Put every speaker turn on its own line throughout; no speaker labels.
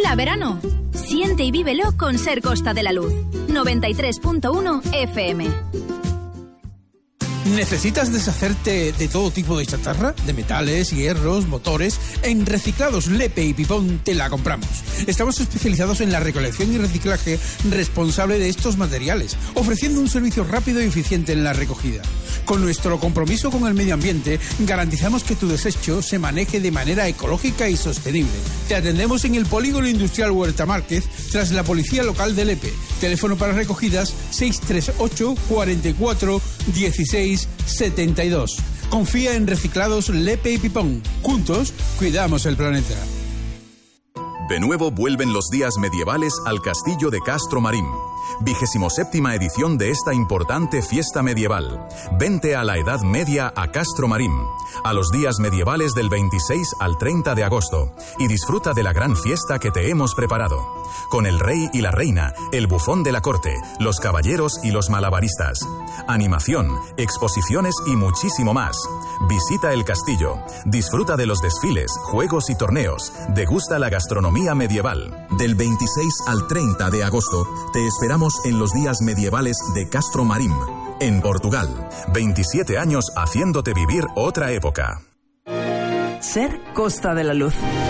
Hola, verano. Siente y vívelo con Ser Costa de la Luz. 93.1 FM.
¿Necesitas deshacerte de todo tipo de chatarra? De metales, hierros, motores. En Reciclados Lepe y Pipón te la compramos. Estamos especializados en la recolección y reciclaje responsable de estos materiales, ofreciendo un servicio rápido y eficiente en la recogida. Con nuestro compromiso con el medio ambiente, garantizamos que tu desecho se maneje de manera ecológica y sostenible. Te atendemos en el Polígono Industrial Huerta Márquez, tras la Policía Local de Lepe. Teléfono para recogidas 638 44 16 72. Confía en Reciclados Lepe y Pipón. Juntos, cuidamos el planeta.
De nuevo vuelven los días medievales al Castillo de Castro Marín. 27ª edición de esta importante fiesta medieval. Vente a la Edad Media a Castro Marín, a los días medievales del 26 al 30 de agosto, y disfruta de la gran fiesta que te hemos preparado. Con el rey y la reina, el bufón de la corte, los caballeros y los malabaristas. Animación, exposiciones y muchísimo más. Visita el castillo, disfruta de los desfiles, juegos y torneos, degusta la gastronomía medieval. Del 26 al 30 de agosto te esperamos en los días medievales de Castro Marín, en Portugal. 27 años haciéndote vivir otra época.
Ser Costa de la Luz.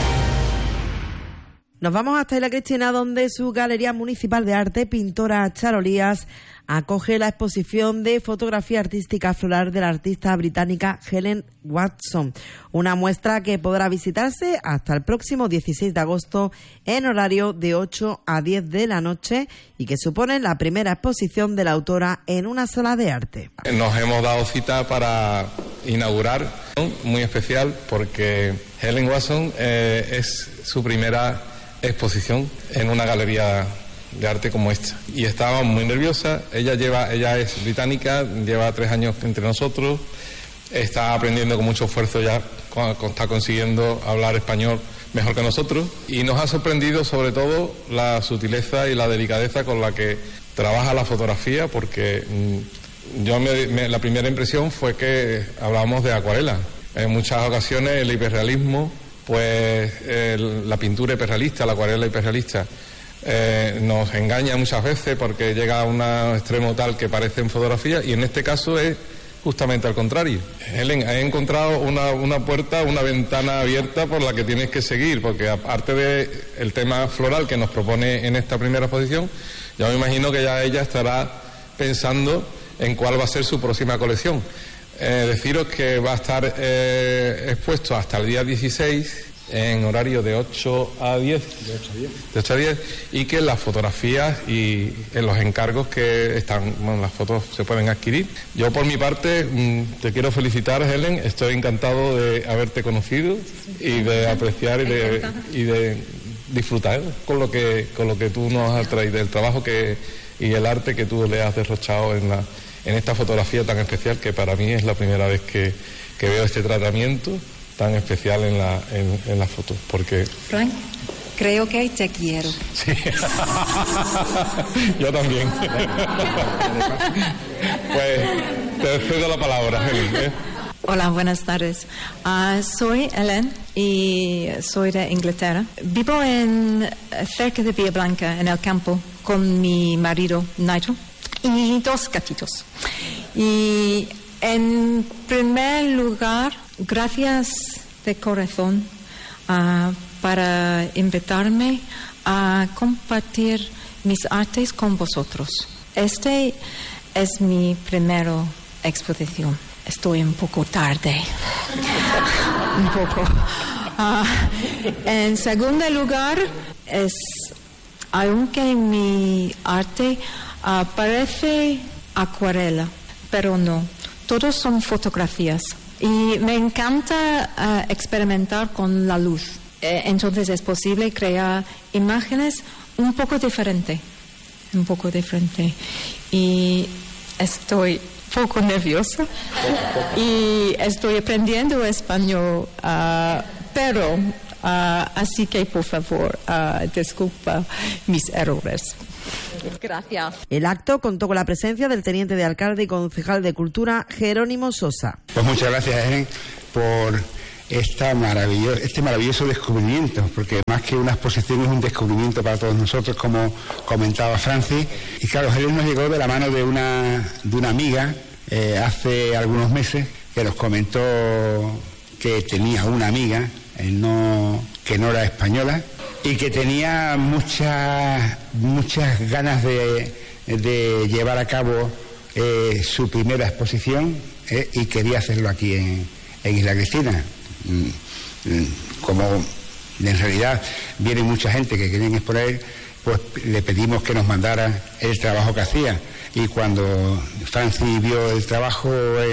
Nos vamos hasta Isla Cristina, donde su Galería Municipal de Arte, Pintora Charolías, acoge la exposición de fotografía artística floral de la artista británica Helen Watson. Una muestra que podrá visitarse hasta el próximo 16 de agosto en horario de 8 a 10 de la noche y que supone la primera exposición de la autora en una sala de arte.
Nos hemos dado cita para inaugurar, muy especial, porque Helen Watson es su primera exposición en una galería de arte como esta. Y estaba muy nerviosa. Ella es británica, lleva 3 años entre nosotros, está aprendiendo con mucho esfuerzo ya, está consiguiendo hablar español mejor que nosotros, y nos ha sorprendido sobre todo la sutileza y la delicadeza con la que trabaja la fotografía, porque la primera impresión fue que hablábamos de acuarela. En muchas ocasiones el hiperrealismo, pues la pintura hiperrealista, la acuarela hiperrealista, nos engaña muchas veces porque llega a un extremo tal que parece en fotografía, y en este caso es justamente al contrario. Helen, ha encontrado una puerta, una ventana abierta por la que tienes que seguir, porque aparte del tema floral que nos propone en esta primera exposición, ya me imagino que ya ella estará pensando en cuál va a ser su próxima colección. Deciros que va a estar expuesto hasta el día 16 en horario de 8 a 10, de 8 a 10, y que las fotografías y en los encargos que están, bueno, las fotos se pueden adquirir. Yo por mi parte te quiero felicitar, Helen, estoy encantado de haberte conocido y de apreciar y de disfrutar con lo que tú nos has traído, el trabajo y el arte que tú le has derrochado en esta fotografía tan especial, que para mí es la primera vez que veo este tratamiento tan especial en la foto, porque...
Frank, creo que te quiero.
Sí, yo también. Pues te cedo la palabra, Helen.
Hola, buenas tardes. Soy Helen y soy de Inglaterra. Vivo cerca de Villa Blanca, en el campo, con mi marido Nigel y 2 gatitos. Y en primer lugar, gracias de corazón para invitarme a compartir mis artes con vosotros. Este es mi primera exposición. Estoy un poco tarde. Un poco. En segundo lugar, aunque mi arte parece acuarela, pero no. Todos son fotografías. Y me encanta experimentar con la luz. Entonces es posible crear imágenes un poco diferentes. Y estoy poco nerviosa. Y estoy aprendiendo español, pero así que por favor, disculpa mis errores. Gracias.
El acto contó con la presencia del teniente de alcalde y concejal de Cultura, Jerónimo Sosa.
Pues muchas gracias, Helen, por este maravilloso descubrimiento, porque más que una exposición es un descubrimiento para todos nosotros, como comentaba Francis. Y claro, Helen nos llegó de la mano de una amiga hace algunos meses, que nos comentó que tenía una amiga que no era española y que tenía muchas ganas de llevar a cabo su primera exposición, y quería hacerlo aquí en Isla Cristina. Como en realidad viene mucha gente que querían exponer, pues le pedimos que nos mandara el trabajo que hacía. Y cuando Francis vio el trabajo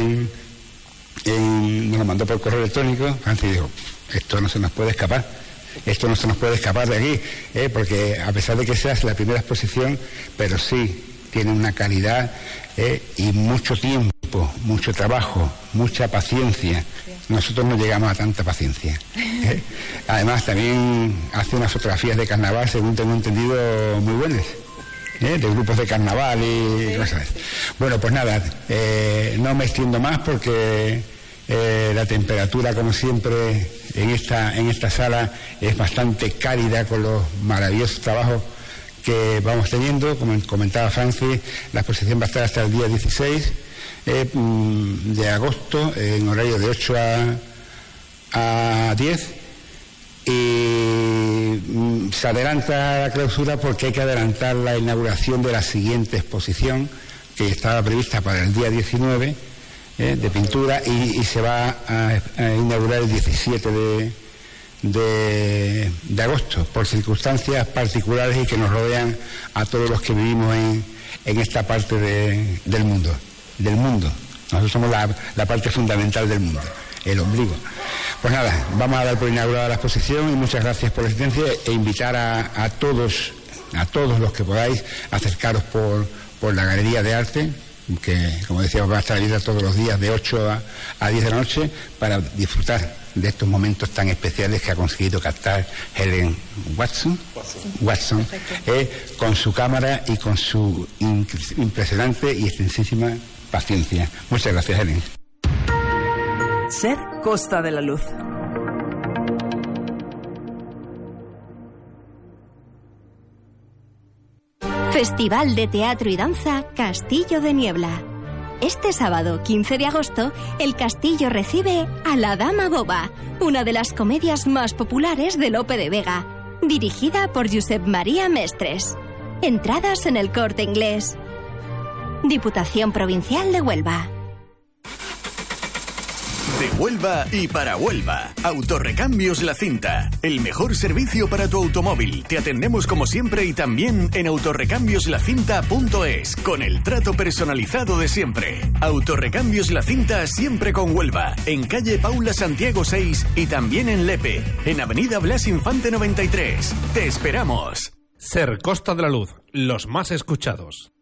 nos lo mandó por correo electrónico, Francis dijo: esto no se nos puede escapar de aquí, porque a pesar de que sea la primera exposición, pero sí tiene una calidad y mucho tiempo, mucho trabajo, mucha paciencia. Nosotros no llegamos a tanta paciencia. Además, también hace unas fotografías de carnaval, según tengo entendido, muy buenas, de grupos de carnaval y cosas. Bueno, pues nada, no me extiendo más porque la temperatura, como siempre, en esta sala es bastante cálida, con los maravillosos trabajos que vamos teniendo. Como comentaba Francis, la exposición va a estar hasta el día 16 de agosto, en horario de 8 a 10, y se adelanta la clausura porque hay que adelantar la inauguración de la siguiente exposición, que estaba prevista para el día 19, de pintura, y se va a inaugurar el 17 de agosto, por circunstancias particulares y que nos rodean a todos los que vivimos en esta parte del mundo. Nosotros somos la parte fundamental del mundo, el ombligo. Pues nada, vamos a dar por inaugurada la exposición, y muchas gracias por la asistencia, e invitar a todos los que podáis acercaros por la Galería de Arte, que, como decíamos, va a estar abierta todos los días de 8 a 10 de la noche, para disfrutar de estos momentos tan especiales que ha conseguido captar Helen Watson, con su cámara y con su impresionante y extensísima paciencia. Muchas gracias, Helen.
Ser Costa de la Luz.
Festival de Teatro y Danza Castillo de Niebla. Este sábado 15 de agosto, el Castillo recibe a La Dama Boba, una de las comedias más populares de Lope de Vega, dirigida por Josep María Mestres. Entradas en el Corte Inglés. Diputación Provincial de Huelva.
De Huelva y para Huelva. Autorrecambios La Cinta. El mejor servicio para tu automóvil. Te atendemos como siempre y también en autorrecambiosLacinta.es, con el trato personalizado de siempre. Autorrecambios La Cinta, siempre con Huelva. En calle Paula Santiago 6 y también en Lepe. En avenida Blas Infante 93. Te esperamos.
Ser Costa de la Luz. Los más escuchados.